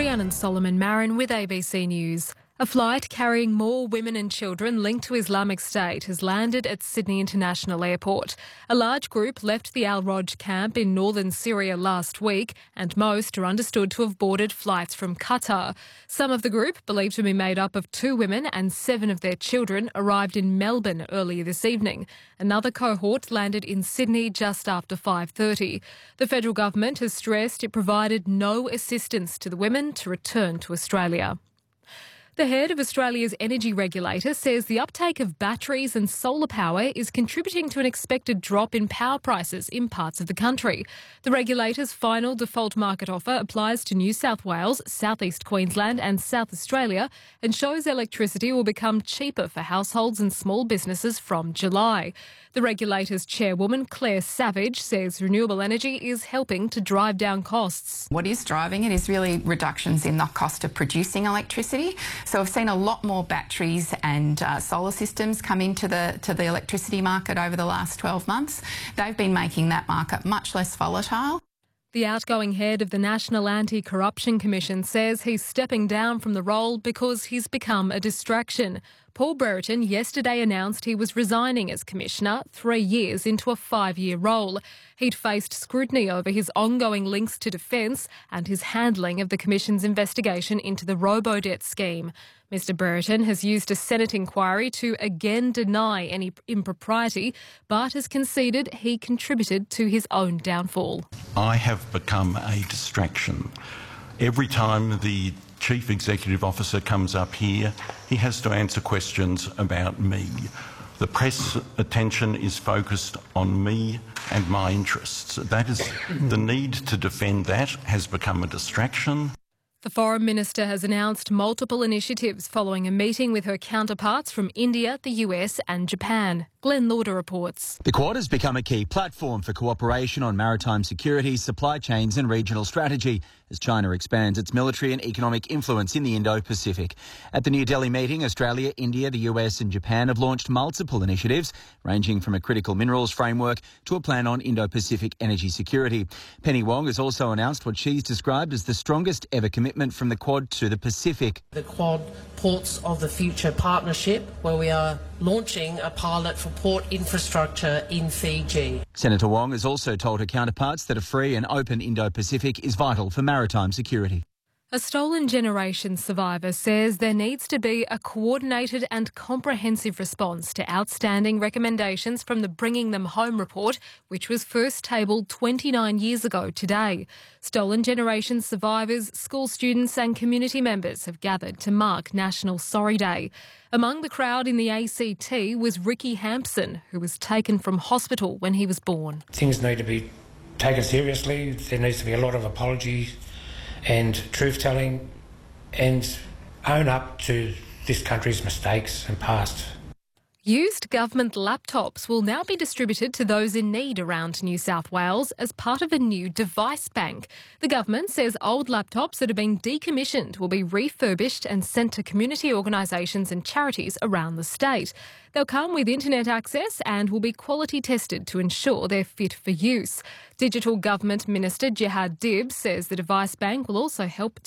Rhiannon Solomon Marin with ABC News. A flight carrying more women and children linked to Islamic State has landed at Sydney International Airport. A large group left the Al-Roj camp in northern Syria last week, and most are understood to have boarded flights from Qatar. Some of the group, believed to be made up of 2 women and 7 of their children, arrived in Melbourne earlier this evening. Another cohort landed in Sydney just after 5:30. The federal government has stressed it provided no assistance to the women to return to Australia. The head of Australia's energy regulator says the uptake of batteries and solar power is contributing to an expected drop in power prices in parts of the country. The regulator's final default market offer applies to New South Wales, South East Queensland and South Australia and shows electricity will become cheaper for households and small businesses from July. The regulator's chairwoman, Claire Savage, says renewable energy is helping to drive down costs. What is driving it is really reductions in the cost of producing electricity. So we've seen a lot more batteries and solar systems come into the electricity market over the last 12 months. They've been making that market much less volatile. The outgoing head of the National Anti-Corruption Commission says he's stepping down from the role because he's become a distraction. Paul Brereton yesterday announced he was resigning as Commissioner 3 years into a 5-year role. He'd faced scrutiny over his ongoing links to defence and his handling of the Commission's investigation into the robo-debt scheme. Mr Brereton has used a Senate inquiry to again deny any impropriety, but has conceded he contributed to his own downfall. I have become a distraction. Every time the Chief Executive Officer comes up here, he has to answer questions about me. The press attention is focused on me and my interests. That is, the need to defend that has become a distraction. The Foreign Minister has announced multiple initiatives following a meeting with her counterparts from India, the US and Japan. Glenn Lauder reports. The Quad has become a key platform for cooperation on maritime security, supply chains and regional strategy as China expands its military and economic influence in the Indo-Pacific. At the New Delhi meeting, Australia, India, the US and Japan have launched multiple initiatives ranging from a critical minerals framework to a plan on Indo-Pacific energy security. Penny Wong has also announced what she's described as the strongest ever commitment from the Quad to the Pacific. The Quad Ports of the Future partnership, where we are launching a pilot for port infrastructure in Fiji. Senator Wong has also told her counterparts that a free and open Indo-Pacific is vital for maritime security. A Stolen Generations survivor says there needs to be a coordinated and comprehensive response to outstanding recommendations from the Bringing Them Home report, which was first tabled 29 years ago today. Stolen Generations survivors, school students and community members have gathered to mark National Sorry Day. Among the crowd in the ACT was Ricky Hampson, who was taken from hospital when he was born. Things need to be taken seriously. There needs to be a lot of apology and truth-telling and own up to this country's mistakes and past. Used government laptops will now be distributed to those in need around New South Wales as part of a new device bank. The government says old laptops that have been decommissioned will be refurbished and sent to community organisations and charities around the state. They'll come with internet access and will be quality tested to ensure they're fit for use. Digital Government Minister Jihad Dib says the device bank will also help